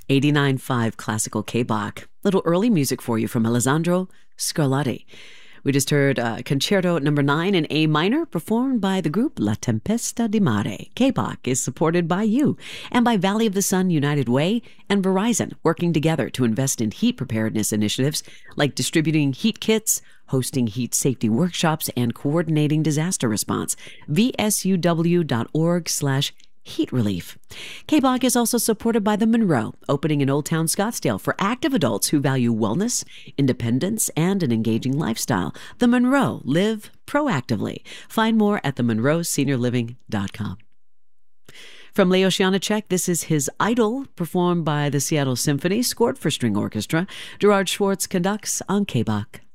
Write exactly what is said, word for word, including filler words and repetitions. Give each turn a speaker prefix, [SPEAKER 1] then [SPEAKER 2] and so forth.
[SPEAKER 1] eighty-nine point five Classical K-Bach. Little early music for you from Alessandro Scarlatti. We just heard uh, Concerto Number nine in A minor, performed by the group La Tempesta di Mare. K-Bach is supported by you and by Valley of the Sun United Way and Verizon, working together to invest in heat preparedness initiatives like distributing heat kits, hosting heat safety workshops, and coordinating disaster response. V S U W dot org slash heat relief. K-Bach is also supported by the Monroe, opening in Old Town Scottsdale for active adults who value wellness, independence, and an engaging lifestyle. The Monroe, live proactively. Find more at the monroe senior living dot com. From Leo Janáček, this is his Idol, performed by the Seattle Symphony, scored for string orchestra. Gerard Schwartz conducts on K-Bach.